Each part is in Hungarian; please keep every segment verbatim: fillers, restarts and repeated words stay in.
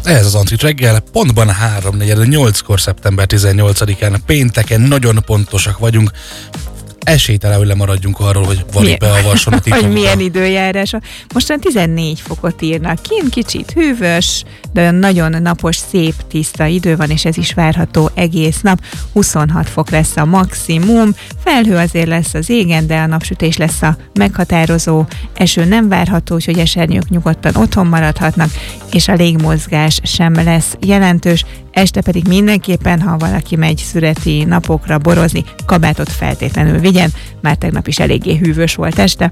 Ez az Antrit reggel, pontban háromnegyed nyolckor szeptember tizennyolcadikán pénteken nagyon pontosak vagyunk. Esélytelen, hogy lemaradjunk arról, hogy van beavarson a titokba. Hogy milyen időjárás. Mostan tizennégy fokot írnak. Kint kicsit hűvös, de olyan nagyon napos, szép, tiszta idő van, és ez is várható egész nap. huszonhat fok lesz a maximum. Felhő azért lesz az égen, de a napsütés lesz a meghatározó. Eső nem várható, úgyhogy esernyők nyugodtan otthon maradhatnak, és a légmozgás sem lesz jelentős. Este pedig mindenképpen, ha valaki megy szüreti napokra borozni, kabátot feltétlenül vigyen, már tegnap is eléggé hűvös volt este,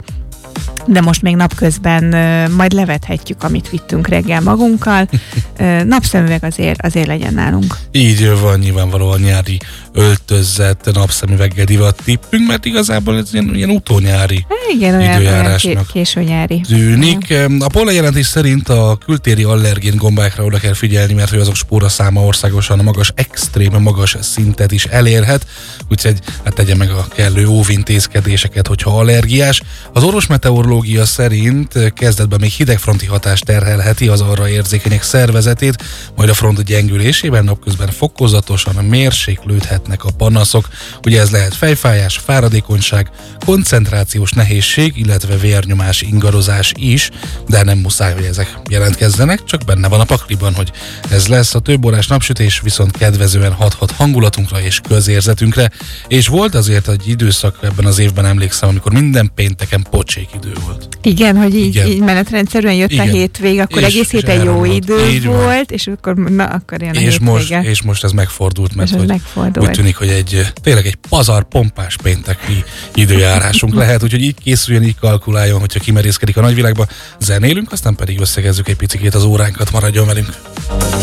de most még napközben uh, majd levethetjük, amit vittünk reggel magunkkal. Uh, napszemüveg azért, azért legyen nálunk. Így van, nyilvánvalóan nyári öltözett napszemüveggel divat tippünk, mert igazából ez ilyen, ilyen utónyári Igen, olyan, időjárásnak olyan késő nyári tűnik. A pollenjelentés szerint a kültéri allergén gombákra oda kell figyelni, mert hogy azok spóra száma országosan magas, extrém magas szintet is elérhet, úgyhogy hát tegye meg a kellő óvintézkedéseket, hogyha allergiás. Az orvosmeteorológia szerint kezdetben még hidegfronti hatást terhelheti az arra érzékenyek szervezetét, majd a front gyengülésében napközben fokozatosan mérséklődhetnek a panaszok. Ugye ez lehet fejfájás, fáradékonyság, koncentrációs nehézség, illetve vérnyomás ingadozás is, de nem muszáj, hogy ezek jelentkezzenek, csak benne van a pakliban, hogy ez lesz. A többórás napsütés viszont kedvezően hathat hangulatunkra és közérzetünkre, és volt azért egy időszak ebben az évben, emlékszem, amikor minden pénteken pocsék idő volt. Igen, hogy így, így menetrendszerűen jött Igen. a hétvég, akkor és, egész héten jó idő volt, és akkor, na, akkor jön a és most, hétvége. és most ez megfordult, mert hogy megfordult. úgy tűnik, hogy egy, tényleg egy pazar, pompás pénteki időjárásunk lehet, úgyhogy így készüljön, így kalkuláljon, hogyha kimerészkedik a nagyvilágba. Zenélünk, aztán pedig összegezzük egy picikét az óránkat, maradjon velünk.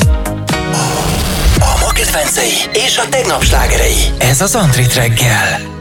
A ma kedvencei és a tegnap slágerei. Ez az Antrit reggel.